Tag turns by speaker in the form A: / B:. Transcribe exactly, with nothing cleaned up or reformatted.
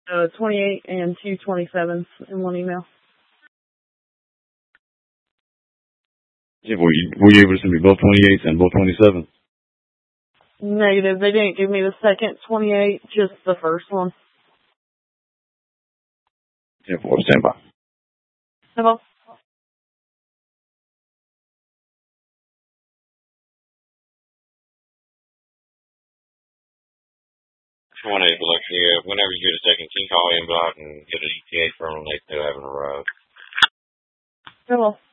A: uh, twenty-eight and two twenty-sevens in one email.
B: Yeah, were you, were you able to send me both twenty-eights and both twenty-sevens?
A: Negative. They didn't give me the second twenty-eight, just the first one.
B: ten four, stand by.
A: Hello?
C: one eight Biloxi, uh, whenever you get a second, can you call inbox and get an E T A from them? They still haven't arrived.
A: Hello?